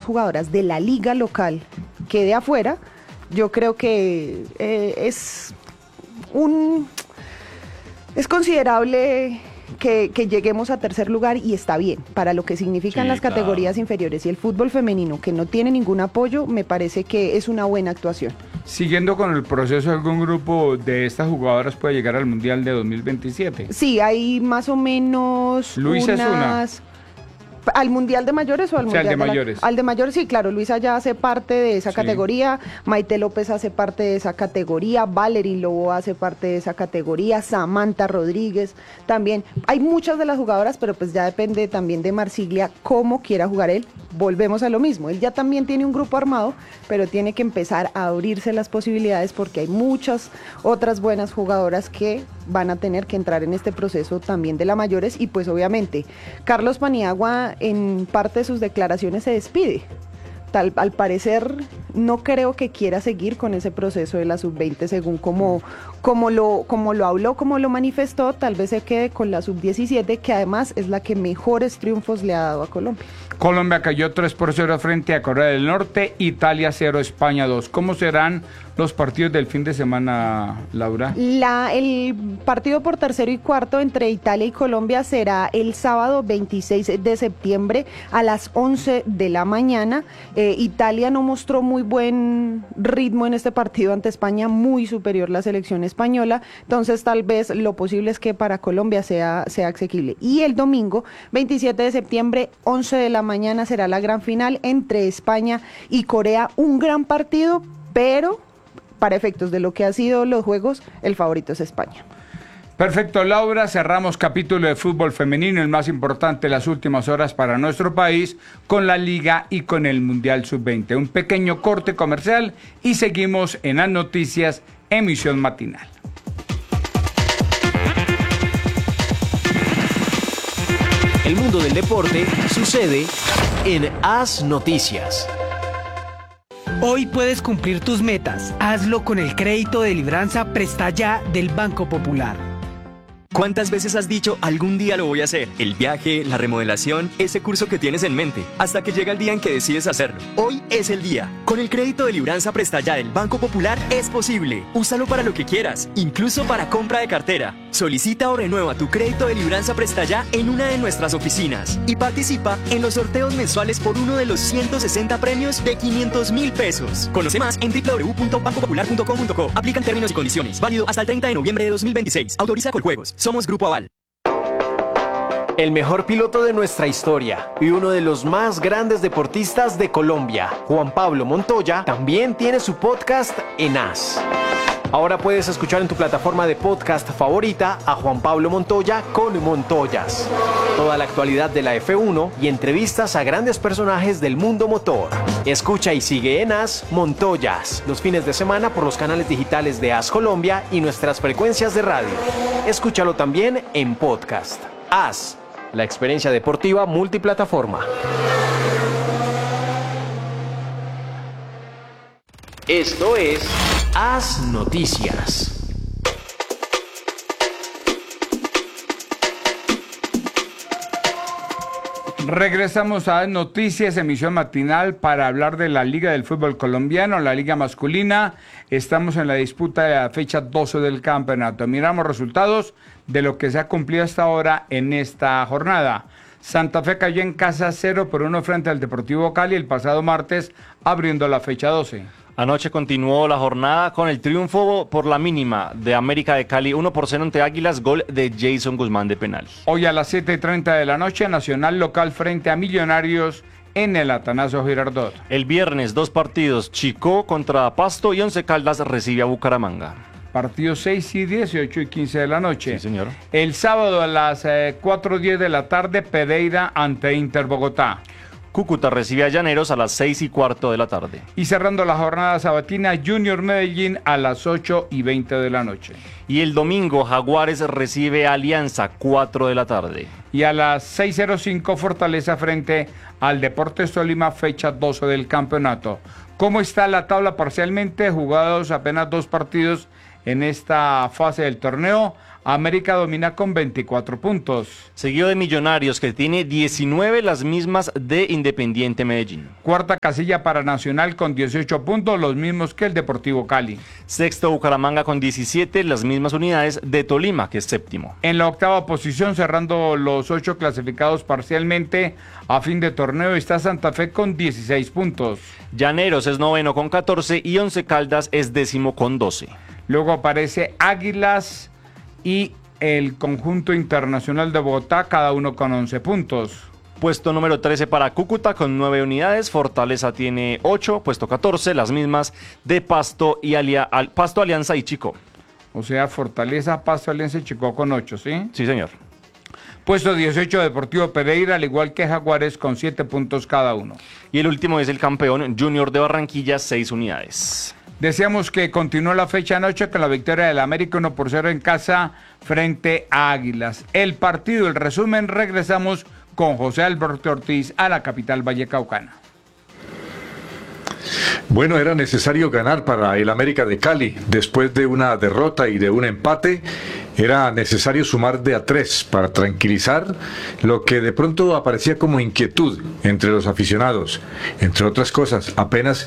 jugadoras de la liga local quede afuera, yo creo que es considerable que lleguemos a tercer lugar, y está bien, para lo que significan las categorías inferiores y el fútbol femenino, que no tiene ningún apoyo, me parece que es una buena actuación. Siguiendo con el proceso, ¿algún grupo de estas jugadoras puede llegar al Mundial de 2027? Sí, hay más o menos Luisa es una. ¿Al Mundial de Mayores o al Mundial de Mayores? Al de Mayores, sí, claro. Luisa ya hace parte de esa categoría, Maite López hace parte de esa categoría, Valerie Lobo hace parte de esa categoría, Samantha Rodríguez también. Hay muchas de las jugadoras, pero pues ya depende también de Marsiglia cómo quiera jugar él. Volvemos a lo mismo, él ya también tiene un grupo armado, pero tiene que empezar a abrirse las posibilidades, porque hay muchas otras buenas jugadoras que van a tener que entrar en este proceso también de la Mayores. Y pues obviamente Carlos Paniagua en parte de sus declaraciones se despide. Al parecer no creo que quiera seguir con ese proceso de la sub-20 según como lo habló, como lo manifestó. Tal vez se quede con la sub-17, que además es la que mejores triunfos le ha dado a Colombia. Colombia cayó 3-0 frente a Corea del Norte, Italia 0, España 2. ¿Cómo serán los partidos del fin de semana, Laura? El partido por tercero y cuarto entre Italia y Colombia será el sábado 26 de septiembre a las 11 de la mañana. Italia no mostró muy buen ritmo en este partido ante España, muy superior la selección española, entonces tal vez lo posible es que para Colombia sea asequible. Y el domingo 27 de septiembre, 11 de la mañana, será la gran final entre España y Corea, un gran partido, pero para efectos de lo que han sido los juegos, el favorito es España. Perfecto, Laura, cerramos capítulo de fútbol femenino, el más importante de las últimas horas para nuestro país, con la Liga y con el Mundial Sub-20. Un pequeño corte comercial y seguimos en las noticias, emisión matinal. El mundo del deporte sucede en As Noticias. Hoy puedes cumplir tus metas. Hazlo con el crédito de Libranza Presta Ya del Banco Popular. ¿Cuántas veces has dicho algún día lo voy a hacer? El viaje, la remodelación, ese curso que tienes en mente, hasta que llega el día en que decides hacerlo. Hoy es el día. Con el crédito de Libranza Presta Ya del Banco Popular es posible. Úsalo para lo que quieras, incluso para compra de cartera. Solicita o renueva tu crédito de Libranza Presta Ya en una de nuestras oficinas y participa en los sorteos mensuales por uno de los 160 premios de 500.000 pesos. Conoce más en www.bancopopular.com.co. Aplican términos y condiciones. Válido hasta el 30 de noviembre de 2026. Autoriza Coljuegos. Somos Grupo Aval. El mejor piloto de nuestra historia y uno de los más grandes deportistas de Colombia, Juan Pablo Montoya, también tiene su podcast en As. Ahora puedes escuchar en tu plataforma de podcast favorita a Juan Pablo Montoya con Montoyas. Toda la actualidad de la F1 y entrevistas a grandes personajes del mundo motor. Escucha y sigue en As Montoyas los fines de semana por los canales digitales de As Colombia y nuestras frecuencias de radio. Escúchalo también en podcast. As, la experiencia deportiva multiplataforma. Esto es As Noticias. Regresamos a Noticias, emisión matinal, para hablar de la Liga del Fútbol Colombiano, la Liga Masculina. Estamos en la disputa de la fecha 12 del campeonato. Miramos resultados de lo que se ha cumplido hasta ahora en esta jornada. Santa Fe cayó en casa 0-1 frente al Deportivo Cali el pasado martes, abriendo la fecha 12. Anoche continuó la jornada con el triunfo por la mínima de América de Cali, 1-0 ante Águilas, gol de Jason Guzmán de penal. Hoy a las 7:30 de la noche, Nacional local frente a Millonarios en el Atanasio Girardot. El viernes, 2 partidos, Chicó contra Pasto y Once Caldas recibe a Bucaramanga. Partidos 6 y 10 y 8 y 15 de la noche. Sí, señor. El sábado a las 4:10 de la tarde, Pereira ante Inter Bogotá. Cúcuta recibe a Llaneros a las 6:15 de la tarde. Y cerrando la jornada sabatina, Junior Medellín a las 8:20 de la noche. Y el domingo, Jaguares recibe a Alianza, 4 de la tarde. Y a las 6:05, Fortaleza frente al Deportes Tolima, fecha 12 del campeonato. ¿Cómo está la tabla parcialmente? Jugados apenas 2 partidos en esta fase del torneo. América domina con 24 puntos. Seguido de Millonarios, que tiene 19, las mismas de Independiente Medellín. Cuarta casilla para Nacional con 18 puntos, los mismos que el Deportivo Cali. Sexto Bucaramanga con 17, las mismas unidades de Tolima, que es séptimo. En la octava posición, cerrando los 8 clasificados parcialmente a fin de torneo, está Santa Fe con 16 puntos. Llaneros es noveno con 14 y Once Caldas es décimo con 12. Luego aparece Águilas y el conjunto internacional de Bogotá, cada uno con 11 puntos. Puesto número 13 para Cúcuta con 9 unidades, Fortaleza tiene 8, puesto 14, las mismas de Pasto, Pasto, Alianza y Chico. O sea, Fortaleza, Pasto, Alianza y Chico con 8, ¿sí? Sí, señor. Puesto 18 Deportivo Pereira, al igual que Jaguares, con 7 puntos cada uno. Y el último es el campeón Junior de Barranquilla, 6 unidades. Deseamos que continúe la fecha anoche con la victoria del América 1-0 en casa frente a Águilas. El partido, el resumen, regresamos con José Alberto Ortiz a la capital vallecaucana. Bueno, era necesario ganar para el América de Cali. Después de una derrota y de un empate, era necesario sumar de a 3 para tranquilizar lo que de pronto aparecía como inquietud entre los aficionados. Entre otras cosas, apenas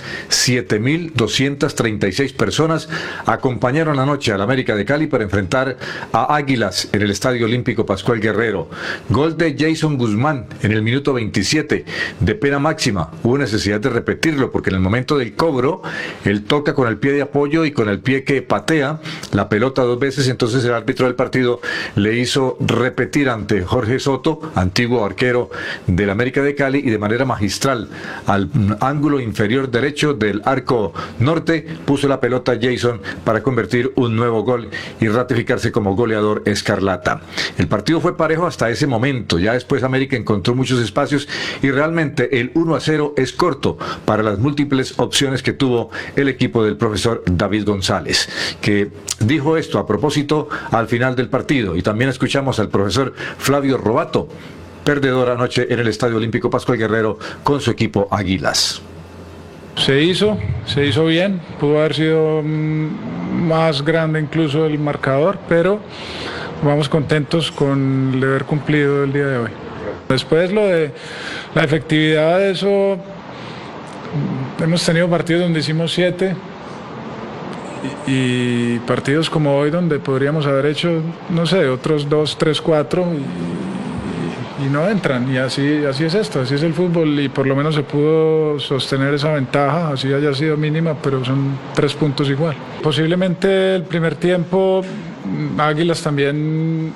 7.236 personas acompañaron anoche al América de Cali para enfrentar a Águilas en el Estadio Olímpico Pascual Guerrero. Gol de Jason Guzmán en el minuto 27 de pena máxima. Hubo necesidad de repetirlo porque en el momento del cobro, él toca con el pie de apoyo y con el pie que patea la pelota 2 veces, entonces el árbitro del partido le hizo repetir ante Jorge Soto, antiguo arquero del América de Cali, y de manera magistral al ángulo inferior derecho del arco norte puso la pelota Jason para convertir un nuevo gol y ratificarse como goleador escarlata. El partido fue parejo hasta ese momento, ya después América encontró muchos espacios y realmente el 1-0 es corto para las múltiples opciones que tuvo el equipo del profesor David González, que dijo esto a propósito al final del partido. Y también escuchamos al profesor Flavio Robato, perdedor anoche en el Estadio Olímpico Pascual Guerrero con su equipo Águilas. Se hizo bien, pudo haber sido más grande incluso el marcador, pero vamos contentos con el haber cumplido el día de hoy. Después lo de la efectividad de eso, hemos tenido partidos donde hicimos 7 y partidos como hoy donde podríamos haber hecho, no sé, otros 2, 3, 4 y no entran, y así es esto, así es el fútbol, y por lo menos se pudo sostener esa ventaja, así haya sido mínima, pero son 3 puntos igual. Posiblemente el primer tiempo Águilas también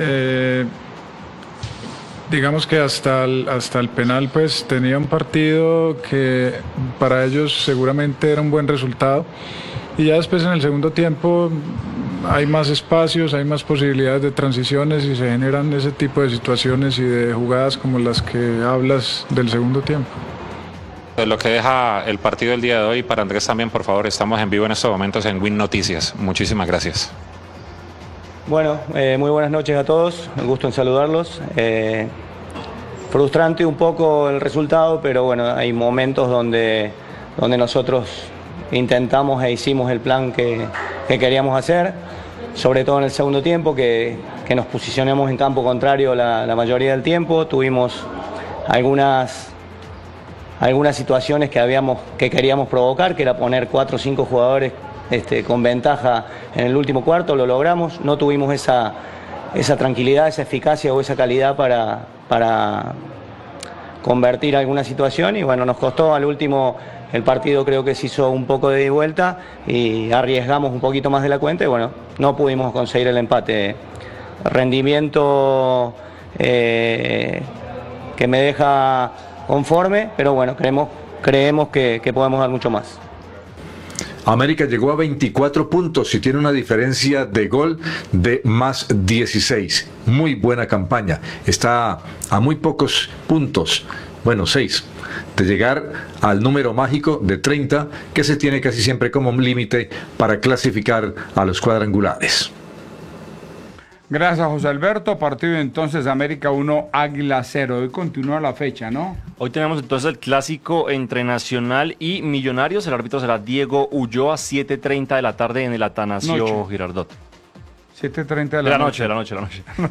digamos que hasta el penal pues tenía un partido que para ellos seguramente era un buen resultado, y ya después en el segundo tiempo hay más espacios, hay más posibilidades de transiciones y se generan ese tipo de situaciones y de jugadas como las que hablas del segundo tiempo. Lo que deja el partido del día de hoy, para Andrés también, por favor, estamos en vivo en estos momentos en Win Noticias. Muchísimas gracias. Bueno, muy buenas noches a todos, un gusto en saludarlos. Frustrante un poco el resultado, pero bueno, hay momentos donde nosotros intentamos e hicimos el plan que queríamos hacer, sobre todo en el segundo tiempo, que nos posicionamos en campo contrario la mayoría del tiempo. Tuvimos algunas situaciones que queríamos provocar, que era poner 4 o 5 jugadores con ventaja en el último cuarto. Lo logramos, no tuvimos esa tranquilidad, esa eficacia o esa calidad para convertir alguna situación, y bueno, nos costó al último. El partido creo que se hizo un poco de vuelta y arriesgamos un poquito más de la cuenta y bueno, no pudimos conseguir el empate. Rendimiento que me deja conforme, pero bueno, creemos que podemos dar mucho más. América llegó a 24 puntos y tiene una diferencia de gol de más 16. Muy buena campaña. Está a muy pocos puntos, bueno, 6, de llegar al número mágico de 30 que se tiene casi siempre como límite para clasificar a los cuadrangulares. Gracias, José Alberto. Partido entonces América 1, Águila 0. Hoy continúa la fecha, ¿no? Hoy tenemos entonces el clásico entre Nacional y Millonarios. El árbitro será Diego Ulloa, 7:30 de la tarde en el Atanasio Girardot. 7:30 de la noche. De la noche.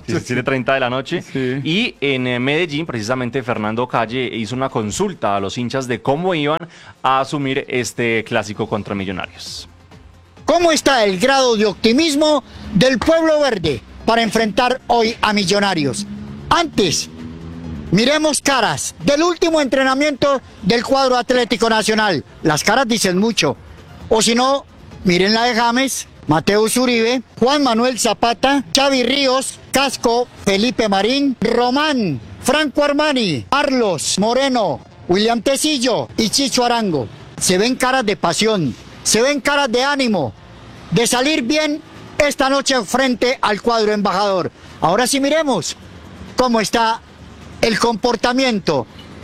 7:30 de la noche. Sí. Y en Medellín, precisamente, Fernando Calle hizo una consulta a los hinchas de cómo iban a asumir este clásico contra Millonarios. ¿Cómo está el grado de optimismo del pueblo verde para enfrentar hoy a Millonarios? Antes, miremos caras del último entrenamiento del cuadro Atlético Nacional. Las caras dicen mucho. O si no, miren la de James, Mateus Uribe, Juan Manuel Zapata, Xavi Ríos, Casco, Felipe Marín, Román, Franco Armani, Carlos Moreno, William Tecillo y Chicho Arango. Se ven caras de pasión, se ven caras de ánimo, de salir bien esta noche frente al cuadro embajador. Ahora sí miremos cómo está el comportamiento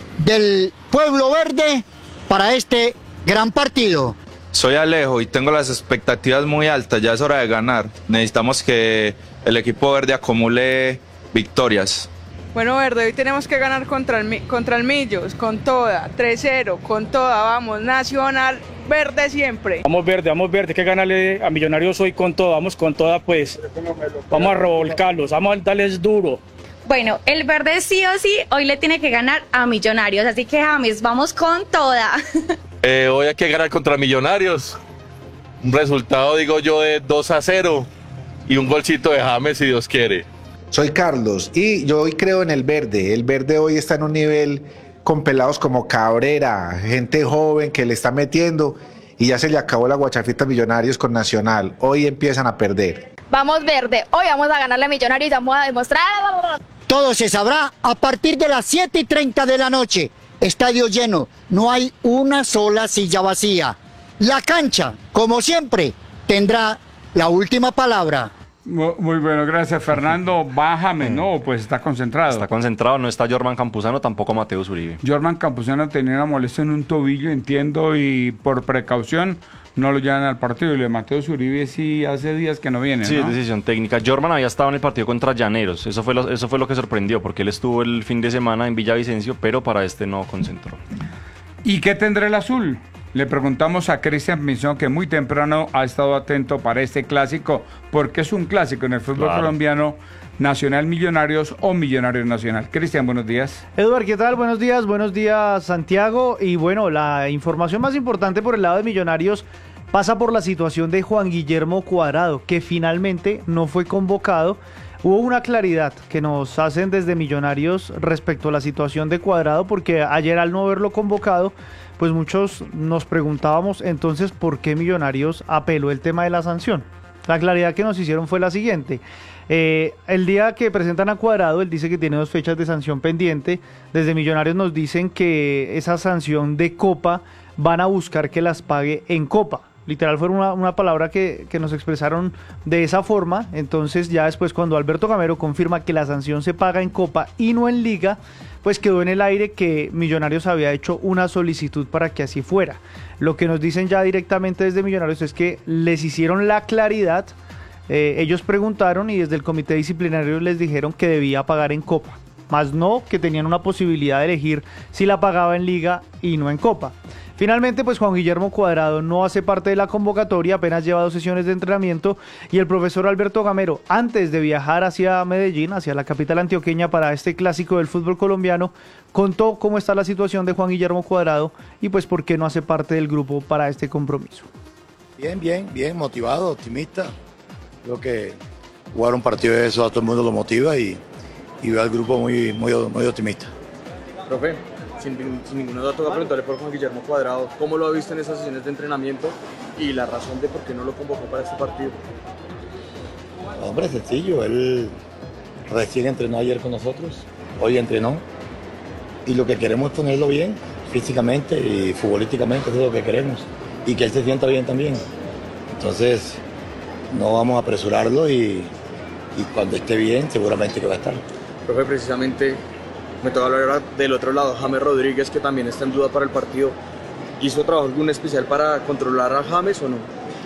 del pueblo verde para este gran partido. Soy Alejo y tengo las expectativas muy altas, ya es hora de ganar. Necesitamos que el equipo verde acumule victorias. Bueno, Verde, hoy tenemos que ganar contra el Millos, con toda, 3-0, con toda, vamos, Nacional, Verde siempre. Vamos Verde, hay que ganarle a Millonarios hoy con toda, vamos con toda pues, vamos a revolcarlos, vamos a darles duro. Bueno, el Verde sí o sí hoy le tiene que ganar a Millonarios, así que James, vamos con toda. Hoy hay que ganar contra Millonarios, un resultado digo yo de 2-0 y un golcito de James si Dios quiere. Soy Carlos y yo hoy creo en el Verde hoy está en un nivel con pelados como Cabrera, gente joven que le está metiendo y ya se le acabó la guachafita a Millonarios con Nacional, hoy empiezan a perder. Vamos Verde, hoy vamos a ganarle a Millonarios y vamos a demostrar. Todo se sabrá a partir de las 7:30 de la noche. Estadio lleno, no hay una sola silla vacía. La cancha, como siempre, tendrá la última palabra. Muy bueno, gracias Fernando. Bájame, no, pues está concentrado. Está concentrado, no está Jorman Campuzano, tampoco Mateus Uribe. Jorman Campuzano tenía una molestia en un tobillo, entiendo, y por precaución no lo llevan al partido. Y lo de Mateus Uribe sí hace días que no viene, sí, ¿no? Es decisión técnica. Jorman había estado en el partido contra Llaneros, eso fue lo que sorprendió, porque él estuvo el fin de semana en Villavicencio, pero para este no concentró. ¿Y qué tendrá el azul? Le preguntamos a Cristian Pinzón, que muy temprano ha estado atento para este clásico, porque es un clásico en el fútbol colombiano, Nacional Millonarios o Millonarios Nacional. Cristian, buenos días. Eduard, ¿qué tal? Buenos días Santiago. Y bueno, la información más importante por el lado de Millonarios pasa por la situación de Juan Guillermo Cuadrado, que finalmente no fue convocado. Hubo una claridad que nos hacen desde Millonarios respecto a la situación de Cuadrado, porque ayer al no verlo convocado, pues muchos nos preguntábamos entonces por qué Millonarios apeló el tema de la sanción. La claridad que nos hicieron fue la siguiente. El día que presentan a Cuadrado, él dice que tiene 2 fechas de sanción pendiente. Desde Millonarios nos dicen que esa sanción de Copa van a buscar que las pague en Copa. Literal fue una palabra que nos expresaron de esa forma. Entonces ya después, cuando Alberto Gamero confirma que la sanción se paga en Copa y no en Liga, pues quedó en el aire que Millonarios había hecho una solicitud para que así fuera. Lo que nos dicen ya directamente desde Millonarios es que les hicieron la claridad, ellos preguntaron y desde el comité disciplinario les dijeron que debía pagar en Copa, más no que tenían una posibilidad de elegir si la pagaba en Liga y no en Copa. Finalmente, pues Juan Guillermo Cuadrado no hace parte de la convocatoria, apenas lleva 2 sesiones de entrenamiento, y el profesor Alberto Gamero, antes de viajar hacia Medellín, hacia la capital antioqueña para este clásico del fútbol colombiano, contó cómo está la situación de Juan Guillermo Cuadrado y pues por qué no hace parte del grupo para este compromiso. Bien, motivado, optimista. Creo que jugar un partido de eso a todo el mundo lo motiva y veo al grupo muy optimista. Profe, sin ninguna duda toca preguntarle por Juan Guillermo Cuadrado, ¿cómo lo ha visto en esas sesiones de entrenamiento y la razón de por qué no lo convocó para este partido? Hombre, sencillo, él recién entrenó ayer con nosotros, hoy entrenó y lo que queremos es ponerlo bien físicamente y futbolísticamente, eso es lo que queremos, y que él se sienta bien también. Entonces no vamos a apresurarlo y cuando esté bien seguramente que va a estar. Profe, precisamente me toca hablar ahora del otro lado, James Rodríguez, que también está en duda para el partido. ¿Hizo trabajo algún especial para controlar a James o no?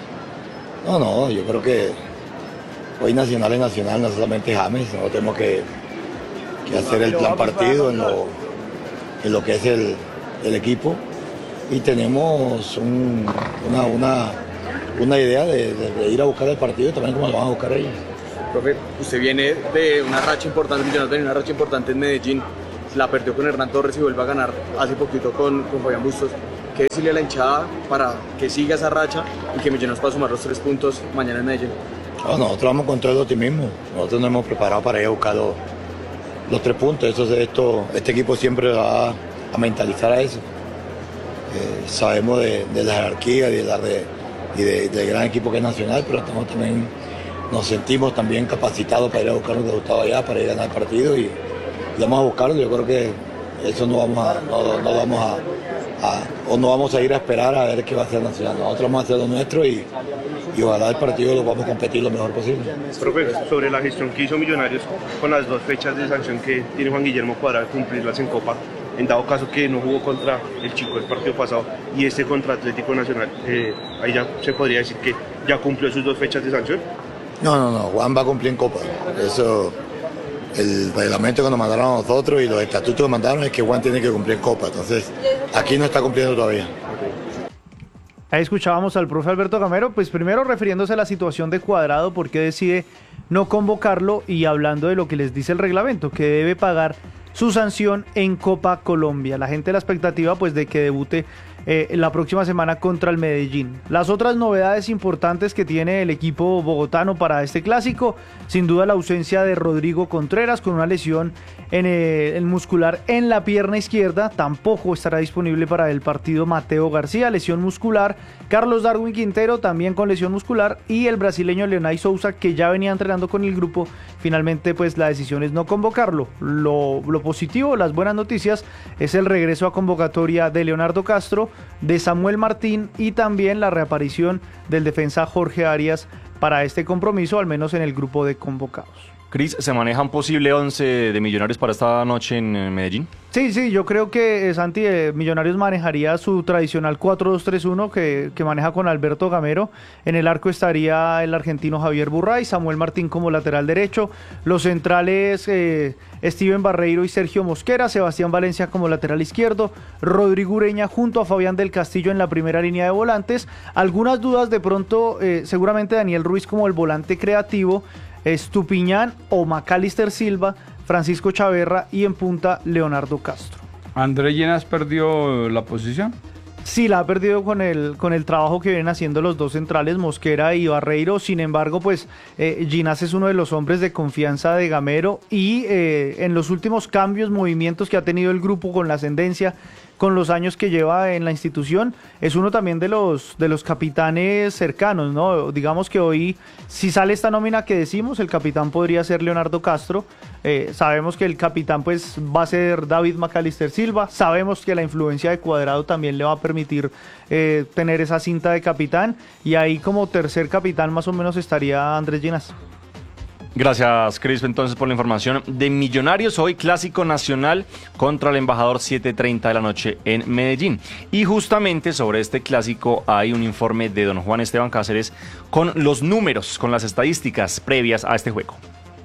No, yo creo que hoy Nacional es Nacional, no solamente James, no tenemos que hacer el plan partido en lo que es el equipo y tenemos una idea de ir a buscar el partido también como lo van a buscar ellos. Profe, usted viene de una racha importante, Millonarios venía de una racha importante en Medellín, la perdió con Hernán Torres y vuelve a ganar hace poquito con Fabián Bustos. ¿Qué decirle a la hinchada para que siga esa racha y que Millonarios pueda sumar los 3 puntos mañana en Medellín? No, nosotros vamos con todo el optimismo. Nosotros nos hemos preparado para ir a buscar los 3 puntos. Este equipo siempre va a mentalizar a eso. Sabemos de la jerarquía y del gran equipo que es Nacional, pero también nos sentimos también capacitados para ir a buscar un resultado allá, para ir a ganar el partido y vamos a buscarlo. Yo creo que eso no vamos a ir a esperar a ver qué va a hacer Nacional. Nosotros vamos a hacer lo nuestro y ojalá el partido lo vamos a competir lo mejor posible. Profe, sobre la gestión que hizo Millonarios con las 2 fechas de sanción que tiene Juan Guillermo Cuadrado, cumplirlas en Copa, en dado caso que no jugó contra el Chico el partido pasado y contra Atlético Nacional, ahí ya se podría decir que ya cumplió sus 2 fechas de sanción. No, Juan va a cumplir en Copa. Eso, el reglamento que nos mandaron a nosotros y los estatutos que mandaron es que Juan tiene que cumplir en Copa. Entonces, aquí no está cumpliendo todavía. Ahí escuchábamos al profe Alberto Gamero, pues primero refiriéndose a la situación de Cuadrado, por qué decide no convocarlo y hablando de lo que les dice el reglamento, que debe pagar su sanción en Copa Colombia. La gente la expectativa pues de que debute la próxima semana contra el Medellín. Las otras novedades importantes que tiene el equipo bogotano para este clásico, sin duda la ausencia de Rodrigo Contreras con una lesión en el muscular en la pierna izquierda, tampoco estará disponible para el partido Mateo García, lesión muscular, Carlos Darwin Quintero también con lesión muscular y el brasileño Leonay Sousa que ya venía entrenando con el grupo, finalmente pues la decisión es no convocarlo. Lo positivo, las buenas noticias es el regreso a convocatoria de Leonardo Castro, de Samuel Martín y también la reaparición del defensa Jorge Arias para este compromiso, al menos en el grupo de convocados. Cris, ¿se maneja un posible 11 de Millonarios para esta noche en Medellín? Sí, yo creo que Santi, Millonarios manejaría su tradicional 4-2-3-1 que maneja con Alberto Gamero. En el arco estaría el argentino Javier Burray, Samuel Martín como lateral derecho, los centrales Steven Barreiro y Sergio Mosquera, Sebastián Valencia como lateral izquierdo, Rodrigo Ureña junto a Fabián del Castillo en la primera línea de volantes. Algunas dudas de pronto, seguramente Daniel Ruiz como el volante creativo, Estupiñán o Macalister Silva, Francisco Chaverra y en punta Leonardo Castro. ¿Andrés Llenas perdió la posición? Sí, la ha perdido con el trabajo que vienen haciendo los 2 centrales, Mosquera y Barreiro. Sin embargo, pues Ginás es uno de los hombres de confianza de Gamero y en los últimos cambios, movimientos que ha tenido el grupo con la ascendencia, con los años que lleva en la institución, es uno también de los capitanes cercanos, ¿no? Digamos que hoy, si sale esta nómina que decimos, el capitán podría ser Leonardo Castro. Sabemos que el capitán pues va a ser David Macalister Silva. Sabemos que la influencia de Cuadrado también le va a permitir tener esa cinta de capitán. Y ahí como tercer capitán más o menos estaría Andrés Ginás. Gracias, Cris, entonces por la información de Millonarios. Hoy clásico nacional contra el Embajador, 7:30 de la noche en Medellín. Y justamente sobre este clásico hay un informe de don Juan Esteban Cáceres con los números, con las estadísticas previas a este juego.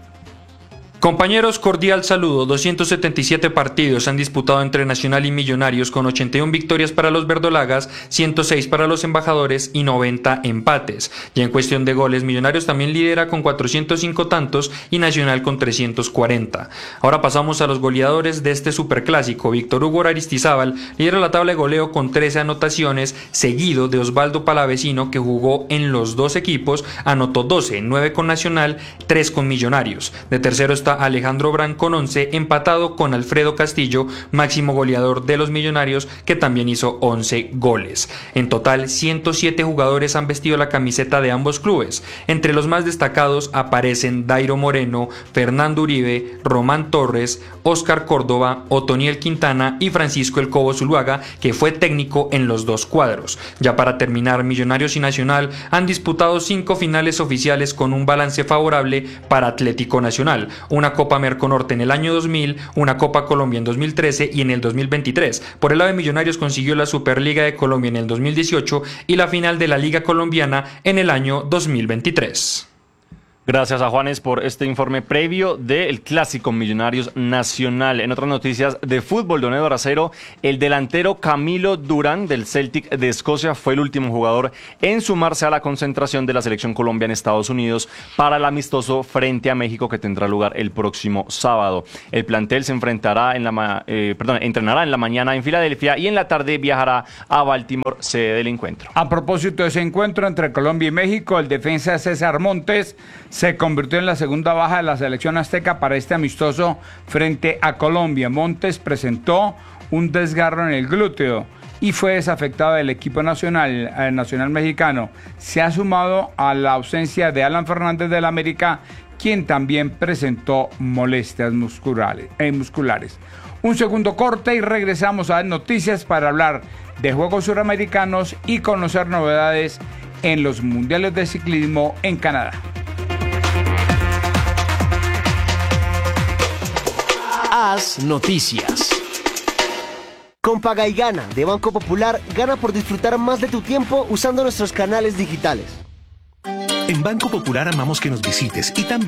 Compañeros, cordial saludo. 277 partidos han disputado entre Nacional y Millonarios con 81 victorias para los verdolagas, 106 para los embajadores y 90 empates. Y en cuestión de goles, Millonarios también lidera con 405 tantos y Nacional con 340. Ahora pasamos a los goleadores de este superclásico. Víctor Hugo Aristizábal lidera la tabla de goleo con 13 anotaciones, seguido de Osvaldo Palavecino, que jugó en los 2 equipos, anotó 12, 9 con Nacional, 3 con Millonarios. De tercero está Alejandro Brand con 11, empatado con Alfredo Castillo, máximo goleador de los Millonarios, que también hizo 11 goles. En total, 107 jugadores han vestido la camiseta de ambos clubes. Entre los más destacados aparecen Dairo Moreno, Fernando Uribe, Román Torres, Óscar Córdoba, Otoniel Quintana y Francisco El Cobo Zuluaga, que fue técnico en los 2 cuadros. Ya para terminar, Millonarios y Nacional han disputado 5 finales oficiales con un balance favorable para Atlético Nacional, una Copa Merconorte en el año 2000, una Copa Colombia en 2013 y en el 2023. Por el lado de Millonarios consiguió la Superliga de Colombia en el 2018 y la final de la Liga Colombiana en el año 2023. Gracias a Juanes por este informe previo del Clásico Millonarios Nacional. En otras noticias de fútbol, don Eduardo Acero, el delantero Camilo Durán del Celtic de Escocia fue el último jugador en sumarse a la concentración de la selección Colombia en Estados Unidos para el amistoso frente a México que tendrá lugar el próximo sábado. El plantel se entrenará en la mañana en Filadelfia y en la tarde viajará a Baltimore, sede del encuentro. A propósito de ese encuentro entre Colombia y México, el defensa César Montes se convirtió en la segunda baja de la selección azteca para este amistoso frente a Colombia. Montes presentó un desgarro en el glúteo y fue desafectado del equipo nacional mexicano. Se ha sumado a la ausencia de Alan Fernández del América, quien también presentó molestias musculares. Un segundo corte y regresamos a noticias para hablar de Juegos Suramericanos y conocer novedades en los Mundiales de Ciclismo en Canadá. Haz noticias. Con Paga y Gana de Banco Popular, gana por disfrutar más de tu tiempo usando nuestros canales digitales. En Banco Popular amamos que nos visites y también